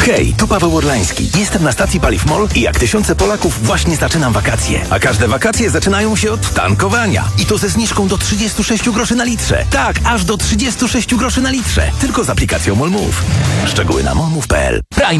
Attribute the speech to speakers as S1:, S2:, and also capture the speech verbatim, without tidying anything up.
S1: Hej, tu Paweł Orlański. Jestem na stacji Paliw MOL i jak tysiące Polaków właśnie zaczynam wakacje. A każde wakacje zaczynają się od tankowania. I to ze zniżką do trzydzieści sześć groszy na litrze. Tak, aż do trzydzieści sześć groszy na litrze. Tylko z aplikacją MOL Move. Szczegóły na molmove kropka p l. Prime